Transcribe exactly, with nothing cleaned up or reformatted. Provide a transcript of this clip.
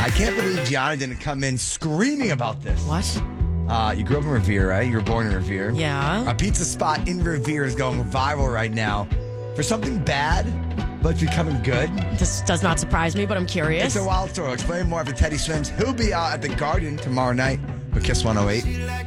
I can't believe Gianna didn't come in screaming about this. What? Uh, you grew up in Revere, right? You were born in Revere. Yeah. A pizza spot in Revere is going viral right now for something bad, but it's becoming good. This does not surprise me, but I'm curious. It's a wild story. I'll explain more after Teddy Swims. He'll be out at the Garden tomorrow night with Kiss one oh eight.